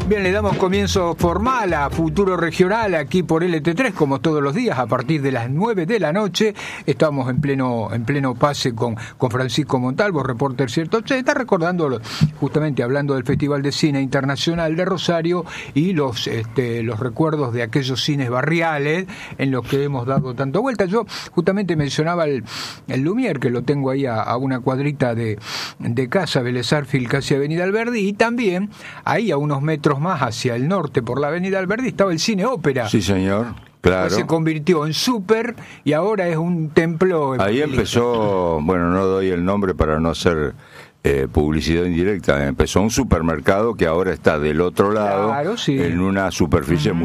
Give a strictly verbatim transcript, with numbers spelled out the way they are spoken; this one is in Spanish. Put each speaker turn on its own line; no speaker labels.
Bien, le damos comienzo formal a Futuro Regional aquí por L T tres, como todos los días, a partir de las nueve de la noche. Estamos en pleno en pleno pase con, con Francisco Montalvo, reporter cierto. Se está recordando, justamente hablando del Festival de Cine Internacional de Rosario y los este, los recuerdos de aquellos cines barriales en los que hemos dado tanto vuelta. Yo justamente mencionaba el, el Lumière, que lo tengo ahí a, a una cuadrita de, de casa, Vélez Sarsfield, casi Avenida Alberdi, y también ahí a unos metros más hacia el norte por la Avenida Alberdi estaba el Cine Ópera.
Sí, señor, claro.
Se convirtió en súper y ahora es un templo.
Ahí empezó, bueno, no doy el nombre para no hacer eh, publicidad indirecta, empezó un supermercado que ahora está del otro lado,
claro, sí,
en una superficie uh-huh.